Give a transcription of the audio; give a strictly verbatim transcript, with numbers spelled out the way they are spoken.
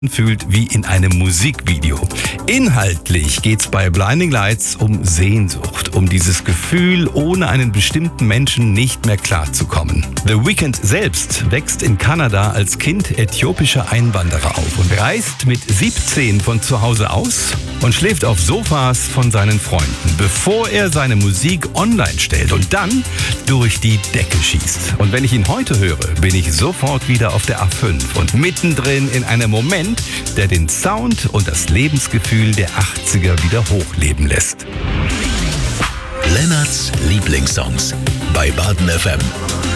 fühlt wie in einem Musikvideo. Inhaltlich geht's bei Blinding Lights um Sehnsucht, um dieses Gefühl, ohne einen bestimmten Menschen nicht mehr klarzukommen. The Weeknd selbst wächst in Kanada als Kind äthiopischer Einwanderer auf und reist mit siebzehn von zu Hause aus und schläft auf Sofas von seinen Freunden, bevor er seine Musik online stellt und dann durch die Decke schießt. Und wenn ich ihn heute höre, bin ich sofort wieder auf der A fünf und mittendrin in einem Moment, der den Sound und das Lebensgefühl der achtziger wieder hochleben lässt. Lennarts Lieblingssongs bei Baden F M.